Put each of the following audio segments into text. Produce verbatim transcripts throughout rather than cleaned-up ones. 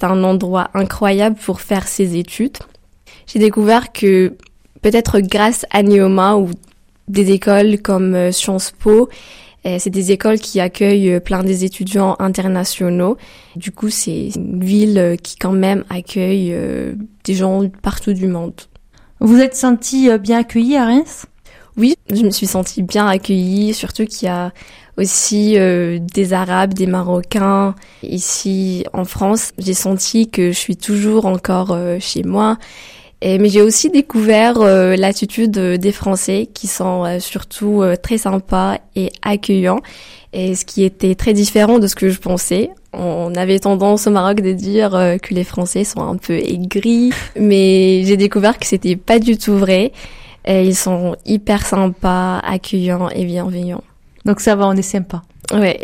c'est un endroit incroyable pour faire ses études. J'ai découvert que peut-être grâce à Neoma ou des écoles comme Sciences Po, c'est des écoles qui accueillent plein des étudiants internationaux. Du coup, c'est une ville qui quand même accueille des gens partout du monde. Vous êtes sentie bien accueillie à Reims ? Oui, je me suis sentie bien accueillie, surtout qu'il y a aussi euh, des Arabes, des Marocains. Ici, en France, j'ai senti que je suis toujours encore euh, chez moi. Et, mais j'ai aussi découvert euh, l'attitude des Français qui sont euh, surtout euh, très sympas et accueillants. Et ce qui était très différent de ce que je pensais. On avait tendance au Maroc de dire euh, que les Français sont un peu aigris, mais j'ai découvert que c'était pas du tout vrai. Et ils sont hyper sympas, accueillants et bienveillants. Donc ça va, on est sympa. Ouais.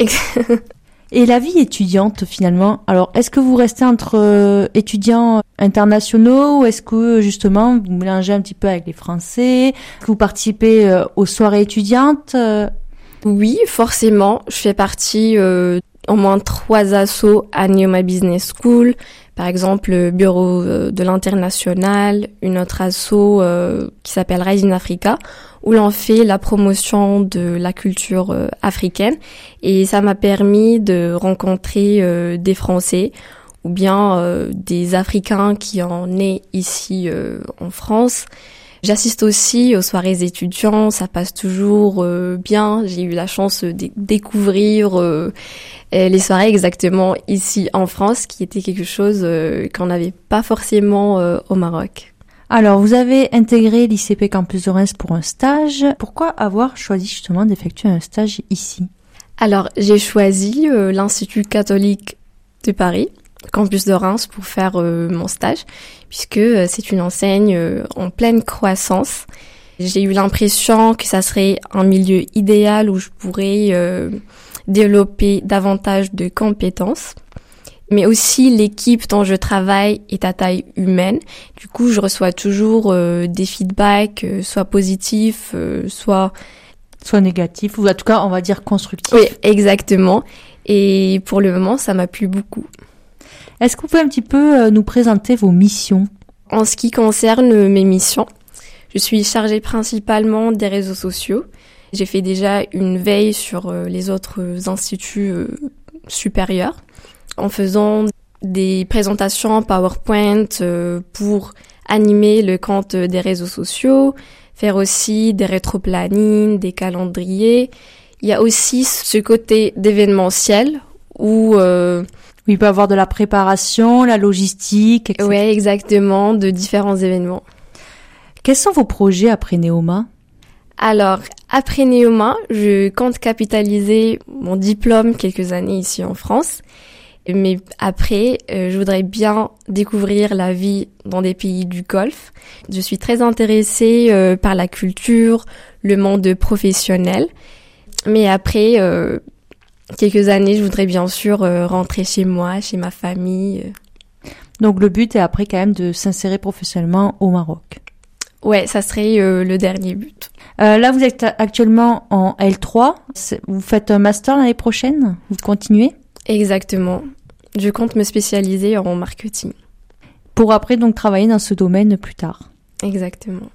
Et la vie étudiante, finalement, alors est-ce que vous restez entre euh, étudiants internationaux ou est-ce que justement vous mélangez un petit peu avec les Français? Est-ce que vous participez euh, aux soirées étudiantes? Oui, forcément. Je fais partie euh, au moins trois assos à Neoma Business School. Par exemple, le bureau de l'international, une autre asso euh, qui s'appelle Rise in Africa, où l'on fait la promotion de la culture euh, africaine. Et ça m'a permis de rencontrer euh, des Français ou bien euh, des Africains qui en naissent ici euh, en France. J'assiste aussi aux soirées étudiants, ça passe toujours euh, bien. J'ai eu la chance de découvrir euh, les soirées exactement ici en France, qui était quelque chose euh, qu'on n'avait pas forcément euh, au Maroc. Alors, vous avez intégré l'I C P Campus de Reims pour un stage. Pourquoi avoir choisi justement d'effectuer un stage ici? Alors, j'ai choisi euh, l'Institut catholique de Paris, Campus de Reims, pour faire euh, mon stage, puisque euh, c'est une enseigne euh, en pleine croissance. J'ai eu l'impression que ça serait un milieu idéal où je pourrais euh, développer davantage de compétences. Mais aussi, l'équipe dont je travaille est à taille humaine. Du coup, je reçois toujours euh, des feedbacks, euh, soit positifs, euh, soit... Soit négatifs, ou en tout cas, on va dire constructifs. Oui, exactement. Et pour le moment, ça m'a plu beaucoup. Est-ce que vous pouvez un petit peu euh, nous présenter vos missions? En ce qui concerne mes missions, je suis chargée principalement des réseaux sociaux. J'ai fait déjà une veille sur euh, les autres instituts euh, supérieurs, en faisant des présentations PowerPoint euh, pour animer le compte des réseaux sociaux, faire aussi des rétro-plannings, des calendriers. Il y a aussi ce côté d'événementiel où... Euh, il peut y avoir de la préparation, la logistique, et cetera. Oui, exactement, de différents événements. Quels sont vos projets après Neoma? Alors, après Neoma, je compte capitaliser mon diplôme quelques années ici en France. Mais après, euh, je voudrais bien découvrir la vie dans des pays du Golfe. Je suis très intéressée euh, par la culture, le monde professionnel. Mais après, euh, quelques années, je voudrais bien sûr euh, rentrer chez moi, chez ma famille. Donc le but est après quand même de s'insérer professionnellement au Maroc. Ouais, ça serait euh, le dernier but. Euh, là, vous êtes actuellement en L trois. Vous faites un master l'année prochaine? Vous continuez? Exactement. Je compte me spécialiser en marketing. Pour après donc travailler dans ce domaine plus tard. Exactement.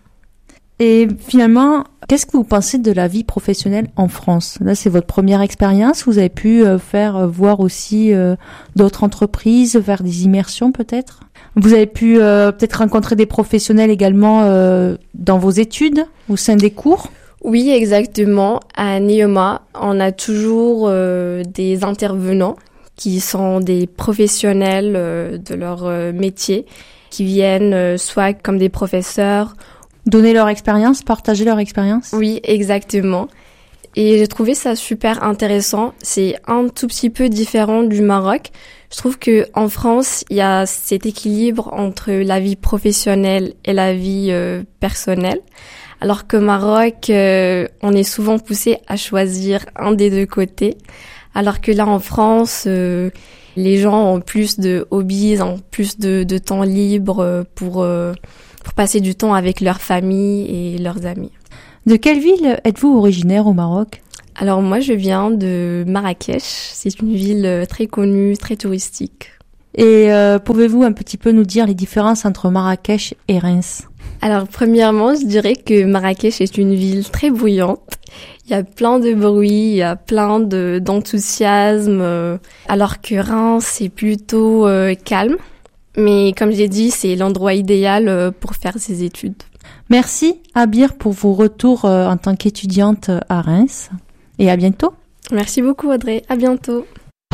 Et finalement, qu'est-ce que vous pensez de la vie professionnelle en France? Là, c'est votre première expérience. Vous avez pu euh, faire euh, voir aussi euh, d'autres entreprises, faire des immersions peut-être. Vous avez pu euh, peut-être rencontrer des professionnels également euh, dans vos études, au sein des cours. Oui, exactement. À Neoma, on a toujours euh, des intervenants qui sont des professionnels euh, de leur euh, métier, qui viennent euh, soit comme des professeurs. Donner leur expérience, partager leur expérience? Oui, exactement. Et j'ai trouvé ça super intéressant. C'est un tout petit peu différent du Maroc. Je trouve que en France, il y a cet équilibre entre la vie professionnelle et la vie euh, personnelle. Alors qu'au Maroc, euh, on est souvent poussé à choisir un des deux côtés. Alors que là, en France, euh, les gens ont plus de hobbies, ont plus de, de temps libre pour, euh, pour passer du temps avec leur famille et leurs amis. De quelle ville êtes-vous originaire au Maroc? Alors moi, je viens de Marrakech. C'est une ville très connue, très touristique. Et euh, pouvez-vous un petit peu nous dire les différences entre Marrakech et Reims ? Alors, premièrement, je dirais que Marrakech est une ville très bruyante. Il y a plein de bruit, il y a plein de, d'enthousiasme, euh, alors que Reims, c'est plutôt euh, calme. Mais comme j'ai dit, c'est l'endroit idéal euh, pour faire ses études. Merci, Abir, pour vos retours euh, en tant qu'étudiante à Reims. Et à bientôt. Merci beaucoup, Audrey. À bientôt.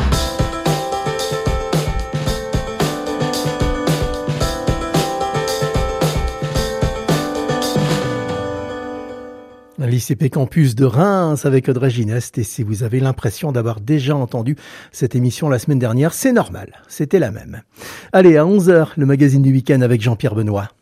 L'I C P Campus de Reims avec Audrey Gineste. Et si vous avez l'impression d'avoir déjà entendu cette émission la semaine dernière, c'est normal, c'était la même. Allez, à onze heures, le magazine du week-end avec Jean-Pierre Benoît.